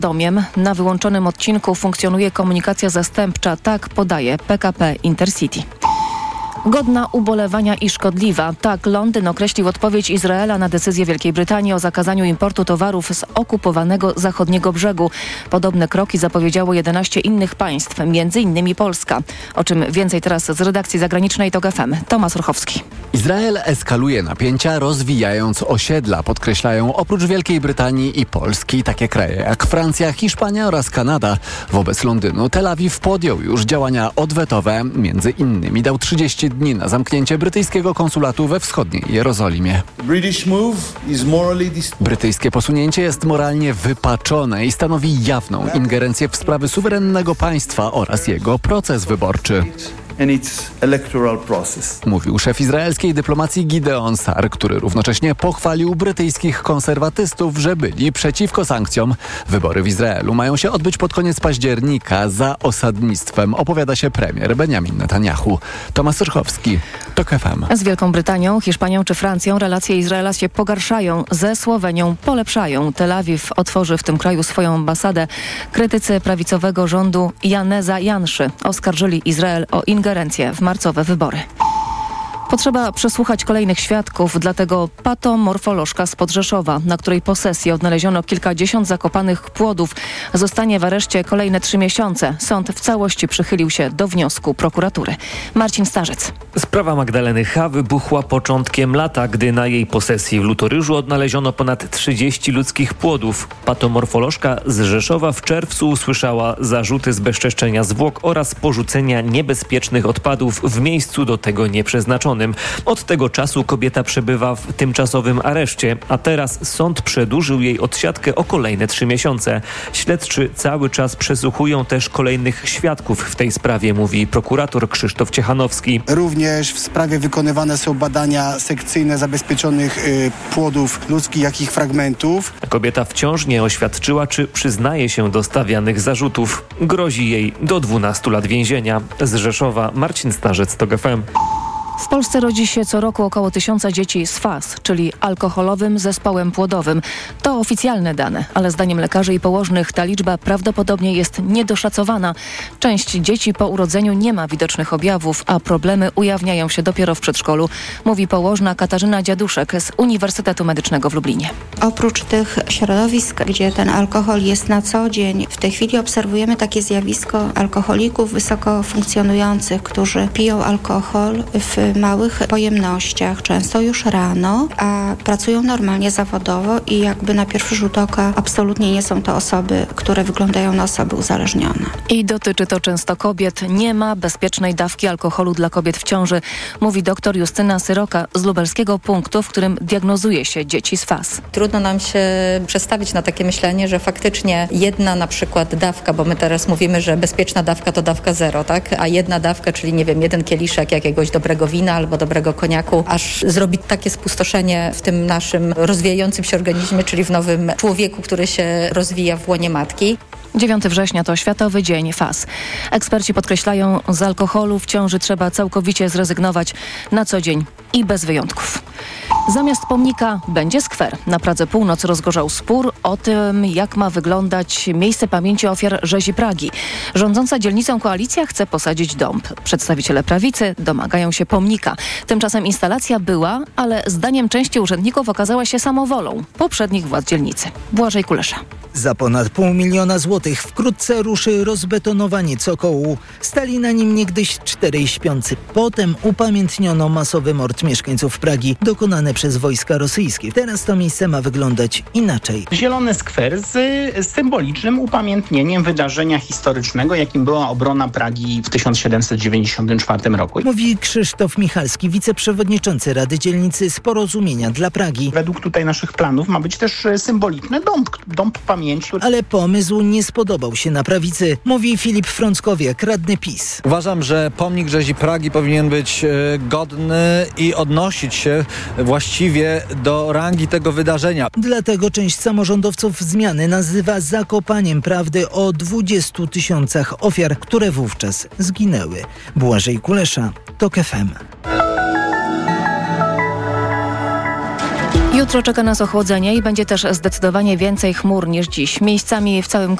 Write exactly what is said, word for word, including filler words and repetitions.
Domiem na wyłączonym odcinku funkcjonuje komunikacja zastępcza, tak podaje P K P Intercity. Godna ubolewania i szkodliwa. Tak Londyn określił odpowiedź Izraela na decyzję Wielkiej Brytanii o zakazaniu importu towarów z okupowanego zachodniego brzegu. Podobne kroki zapowiedziało jedenaście innych państw, między innymi Polska. O czym więcej teraz z redakcji zagranicznej TOK F M. Tomasz Ruchowski. Izrael eskaluje napięcia, rozwijając osiedla, podkreślają oprócz Wielkiej Brytanii i Polski takie kraje jak Francja, Hiszpania oraz Kanada. Wobec Londynu Tel Awiw podjął już działania odwetowe, między innymi dał trzydzieści dni na zamknięcie brytyjskiego konsulatu we wschodniej Jerozolimie. Brytyjskie posunięcie jest moralnie wypaczone i stanowi jawną ingerencję w sprawy suwerennego państwa oraz jego proces wyborczy. Mówił szef izraelskiej dyplomacji Gideon Sar, który równocześnie pochwalił brytyjskich konserwatystów, że byli przeciwko sankcjom. Wybory w Izraelu mają się odbyć pod koniec października. Za osadnictwem opowiada się premier Benjamin Netanyahu. Tomasz Rychowski, TOK F M. Z Wielką Brytanią, Hiszpanią czy Francją relacje Izraela się pogarszają, ze Słowenią polepszają. Tel Awiw otworzy w tym kraju swoją ambasadę. Krytycy prawicowego rządu Janeza Janszy oskarżyli Izrael o ingerencję w marcowe wybory. Potrzeba przesłuchać kolejnych świadków, dlatego patomorfolożka z Podrzeszowa, na której posesji odnaleziono kilkadziesiąt zakopanych płodów, zostanie w areszcie kolejne trzy miesiące. Sąd w całości przychylił się do wniosku prokuratury. Marcin Starzec. Sprawa Magdaleny H. wybuchła początkiem lata, gdy na jej posesji w Lutoryżu odnaleziono ponad trzydzieści ludzkich płodów. Patomorfolożka z Rzeszowa w czerwcu usłyszała zarzuty zbezczeszczenia zwłok oraz porzucenia niebezpiecznych odpadów w miejscu do tego nieprzeznaczonym. Od tego czasu kobieta przebywa w tymczasowym areszcie, a teraz sąd przedłużył jej odsiadkę o kolejne trzy miesiące. Śledczy cały czas przesłuchują też kolejnych świadków w tej sprawie, mówi prokurator Krzysztof Ciechanowski. Również w sprawie wykonywane są badania sekcyjne zabezpieczonych y, płodów ludzkich, jak ich fragmentów. Kobieta wciąż nie oświadczyła, czy przyznaje się do stawianych zarzutów. Grozi jej do dwunastu lat więzienia. Z Rzeszowa Marcin Starzec, TOK F M. W Polsce rodzi się co roku około tysiąca dzieci z F A S, czyli alkoholowym zespołem płodowym. To oficjalne dane, ale zdaniem lekarzy i położnych ta liczba prawdopodobnie jest niedoszacowana. Część dzieci po urodzeniu nie ma widocznych objawów, a problemy ujawniają się dopiero w przedszkolu, mówi położna Katarzyna Dziaduszek z Uniwersytetu Medycznego w Lublinie. Oprócz tych środowisk, gdzie ten alkohol jest na co dzień, w tej chwili obserwujemy takie zjawisko alkoholików wysoko funkcjonujących, którzy piją alkohol w małych pojemnościach, często już rano, a pracują normalnie zawodowo i jakby na pierwszy rzut oka absolutnie nie są to osoby, które wyglądają na osoby uzależnione. I dotyczy to często kobiet. Nie ma bezpiecznej dawki alkoholu dla kobiet w ciąży, mówi dr Justyna Syroka z lubelskiego punktu, w którym diagnozuje się dzieci z F A S. Trudno nam się przestawić na takie myślenie, że faktycznie jedna na przykład dawka, bo my teraz mówimy, że bezpieczna dawka to dawka zero, tak? A jedna dawka, czyli nie wiem, jeden kieliszek jakiegoś dobrego wina albo dobrego koniaku, aż zrobi takie spustoszenie w tym naszym rozwijającym się organizmie, czyli w nowym człowieku, który się rozwija w łonie matki. dziewiątego września to Światowy Dzień F A S. Eksperci podkreślają, z alkoholu w ciąży trzeba całkowicie zrezygnować na co dzień i bez wyjątków. Zamiast pomnika będzie skwer. Na Pradze Północ rozgorzał spór o tym, jak ma wyglądać miejsce pamięci ofiar rzezi Pragi. Rządząca dzielnicą koalicja chce posadzić dąb. Przedstawiciele prawicy domagają się pomnika. Tymczasem instalacja była, ale zdaniem części urzędników okazała się samowolą poprzednich władz dzielnicy. Błażej Kulesza. Za ponad pół miliona złotych wkrótce ruszy rozbetonowanie cokołu. Stali na nim niegdyś czterej śpiący. Potem upamiętniono masowy mord mieszkańców Pragi dokonany przez wojska rosyjskie. Teraz to miejsce ma wyglądać inaczej. Zielony skwer z, z symbolicznym upamiętnieniem wydarzenia historycznego, jakim była obrona Pragi w tysiąc siedemset dziewięćdziesiątym czwartym roku. Mówi Krzysztof Michalski, wiceprzewodniczący Rady Dzielnicy z Porozumienia dla Pragi. Według tutaj naszych planów ma być też symboliczny dąb, dąb pamięci. Ale pomysł nie spodobał się na prawicy, mówi Filip Frąckowiak, radny PiS. Uważam, że pomnik rzezi Pragi powinien być e, godny i odnosić się właściwie do rangi tego wydarzenia. Dlatego część samorządowców zmiany nazywa zakopaniem prawdy o dwudziestu tysiącach ofiar, które wówczas zginęły. Błażej Kulesza, TOK F M. Jutro czeka nas ochłodzenie i będzie też zdecydowanie więcej chmur niż dziś. Miejscami w całym